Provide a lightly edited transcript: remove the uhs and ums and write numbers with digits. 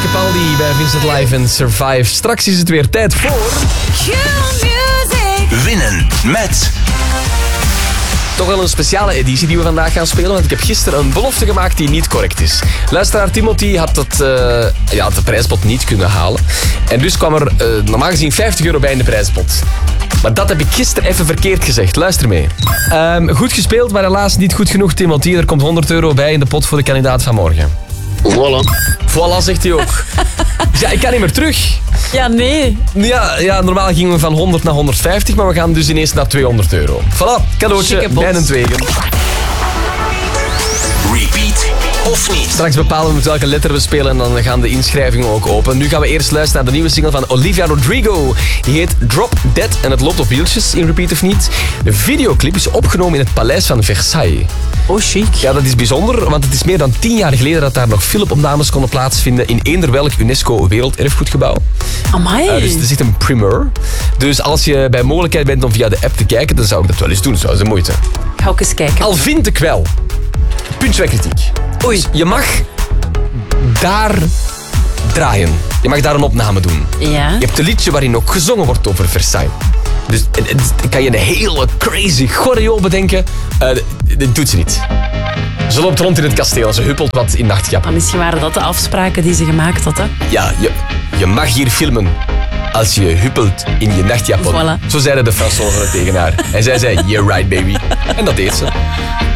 Capaldi bij Vincent Live en Survive. Straks is het weer tijd voor... Winnen met... Toch wel een speciale editie die we vandaag gaan spelen, want ik heb gisteren een belofte gemaakt die niet correct is. Luisteraar Timothy had de prijspot niet kunnen halen. En dus kwam er normaal gezien €50 bij in de prijspot. Maar dat heb ik gisteren even verkeerd gezegd. Luister mee. Goed gespeeld, maar helaas niet goed genoeg, Timothy. Er komt €100 bij in de pot voor de kandidaat van morgen. Voilà, zegt hij ook. Dus ja, ik kan niet meer terug. Ja, nee. Ja, normaal gingen we van 100 naar 150, maar we gaan dus ineens naar €200. Voilà, cadeautje, mijnentwegen. Repeat of niet? Straks bepalen we met welke letter we spelen en dan gaan de inschrijvingen ook open. Nu gaan we eerst luisteren naar de nieuwe single van Olivia Rodrigo. Die heet Drop Dead en het loopt op wieltjes in Repeat of niet. De videoclip is opgenomen in het paleis van Versailles. Oh, chic. Ja, dat is bijzonder, want het is meer dan 10 jaar geleden dat daar nog filmopnames konden plaatsvinden in eender welk UNESCO werelderfgoedgebouw. Amai. Dus er zit een primeur. Dus als je bij mogelijkheid bent om via de app te kijken, dan zou ik dat wel eens doen. Dat is de moeite. Ga ook eens kijken. Al vind ik wel. Puntje bij kritiek. Oei. Dus je mag daar draaien. Je mag daar een opname doen. Ja. Je hebt een liedje waarin ook gezongen wordt over Versailles. Dus kan je een hele crazy choreo bedenken. Dat doet ze niet. Ze loopt rond in het kasteel en ze huppelt wat in nachtjappen. Maar misschien waren dat de afspraken die ze gemaakt hadden. Ja, je mag hier filmen als je huppelt in je nachtjapon. Voilà. Zo zeiden de Fransozen tegen haar. En zij zei, yeah right baby. En dat deed ze.